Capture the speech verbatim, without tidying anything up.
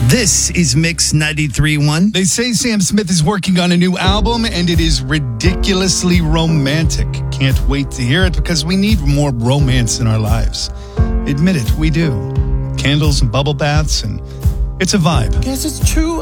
This is Mix ninety-three point one. They say Sam Smith is working on a new album, and it is ridiculously romantic. Can't wait to hear it because we need more romance in our lives. Admit it, we do. Candles and bubble baths, and it's a vibe. Guess it's true.